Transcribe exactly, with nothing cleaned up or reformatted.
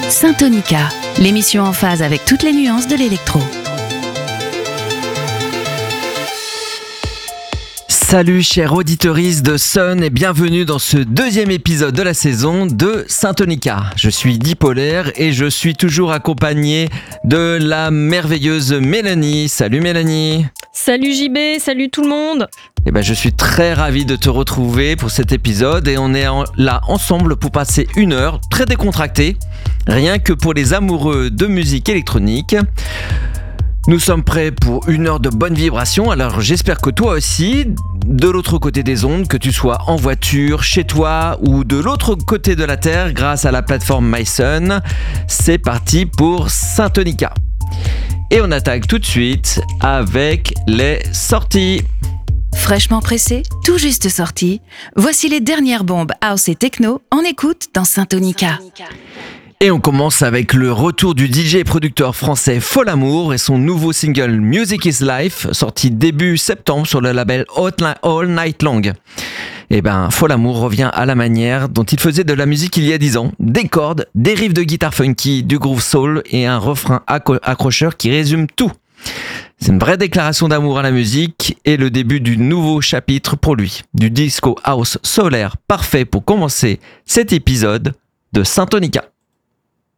Syntonica, l'émission en phase avec toutes les nuances de l'électro. Salut chers auditeuristes de Sun et bienvenue dans ce deuxième épisode de la saison de Syntonica. Je suis Dipolaire et je suis toujours accompagné de la merveilleuse Mélanie. Salut Mélanie. Salut J B, salut tout le monde. Eh ben, je suis très ravi de te retrouver pour cet épisode et on est en, là ensemble pour passer une heure très décontractée, rien que pour les amoureux de musique électronique. Nous sommes prêts pour une heure de bonne vibration, alors j'espère que toi aussi, de l'autre côté des ondes, que tu sois en voiture, chez toi ou de l'autre côté de la Terre grâce à la plateforme MySun, c'est parti pour Syntonica. Et on attaque tout de suite avec les sorties. Fraîchement pressé, tout juste sorti, voici les dernières bombes house et techno en écoute dans Syntonica. Et on commence avec le retour du D J et producteur français Folamour et son nouveau single Music is Life, sorti début septembre sur le label All Night Long. Et ben, Folamour revient à la manière dont il faisait de la musique il y a dix ans. Des cordes, des riffs de guitare funky, du groove soul et un refrain acco- accrocheur qui résume tout. C'est une vraie déclaration d'amour à la musique et le début du nouveau chapitre pour lui. Du disco house solaire parfait pour commencer cet épisode de Syntonica.